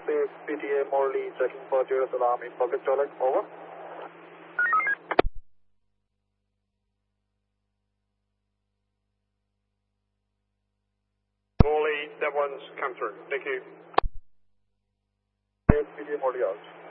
Clear PTA Morley checking for Judas alarm in public toilet. Over. Morley, that one's come through. Thank you. Clear PTA Morley out.